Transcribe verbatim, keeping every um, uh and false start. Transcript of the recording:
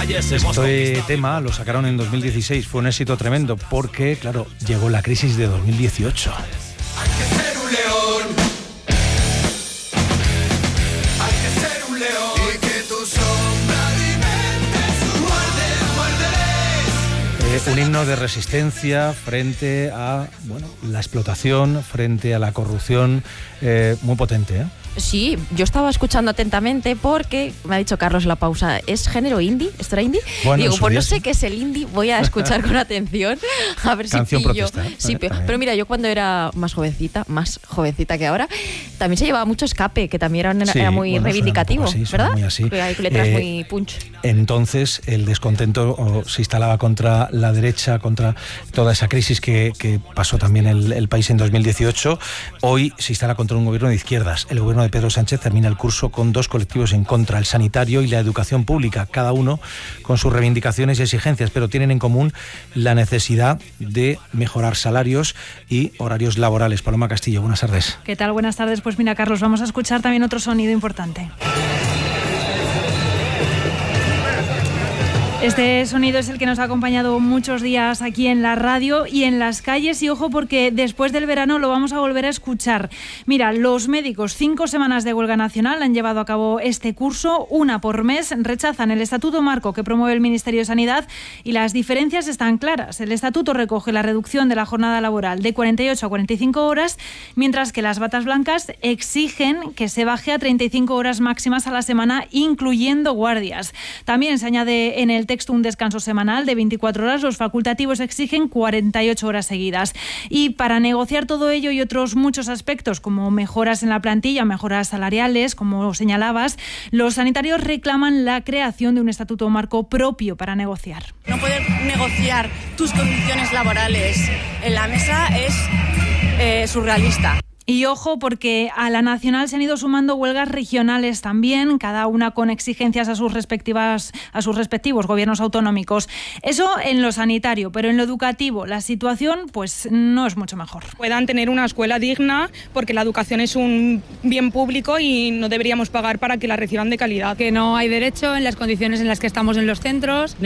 Este tema lo sacaron en dos mil dieciséis, fue un éxito tremendo porque, claro, llegó la crisis de dos mil dieciocho. Hay que ser un león. Hay que ser un león. Y que tu sombra alimente su muerde, muérdeles. Eh, un himno de resistencia frente a, bueno, la explotación, frente a la corrupción, eh, muy potente, ¿eh? Sí, yo estaba escuchando atentamente porque me ha dicho Carlos la pausa, ¿es género indie? ¿Esto era indie? Bueno, Digo, pues no sí. sé qué es el indie, voy a escuchar con atención a ver Canción si pillo. protesta, ¿eh? Sí, Eh, pero, también. pero mira, yo cuando era más jovencita, más jovencita que ahora, también se llevaba mucho escape, que también era, Sí, era muy bueno, suena un reivindicativo, poco así, suena ¿verdad? muy así. Que hay letras Eh, muy punch. Entonces el descontento oh, se instalaba contra la derecha, contra toda esa crisis que, que pasó también el, el país en dos mil dieciocho. Hoy se instala contra un gobierno de izquierdas. El gobierno de Pedro Sánchez termina el curso con dos colectivos en contra, el sanitario y la educación pública, cada uno con sus reivindicaciones y exigencias, pero tienen en común la necesidad de mejorar salarios y horarios laborales. Paloma Castillo, buenas tardes. ¿Qué tal? Buenas tardes. Pues mira, Carlos, vamos a escuchar también otro sonido importante. Este sonido es el que nos ha acompañado muchos días aquí en la radio y en las calles, y ojo porque después del verano lo vamos a volver a escuchar. Mira, los médicos, cinco semanas de huelga nacional han llevado a cabo este curso, una por mes, rechazan el estatuto marco que promueve el Ministerio de Sanidad y las diferencias están claras. El estatuto recoge la reducción de la jornada laboral de cuarenta y ocho a cuarenta y cinco horas, mientras que las batas blancas exigen que se baje a treinta y cinco horas máximas a la semana, incluyendo guardias. También se añade en el texto un descanso semanal de veinticuatro horas. Los facultativos exigen cuarenta y ocho horas seguidas. Y para negociar todo ello y otros muchos aspectos, como mejoras en la plantilla, mejoras salariales, como señalabas, los sanitarios reclaman la creación de un estatuto marco propio para negociar. No poder negociar tus condiciones laborales en la mesa es eh, surrealista. Y ojo, porque a la nacional se han ido sumando huelgas regionales también, cada una con exigencias a sus respectivas, a sus respectivos gobiernos autonómicos. Eso en lo sanitario, pero en lo educativo la situación pues no es mucho mejor. Puedan tener una escuela digna, porque la educación es un bien público y no deberíamos pagar para que la reciban de calidad. Que no hay derecho en las condiciones en las que estamos en los centros.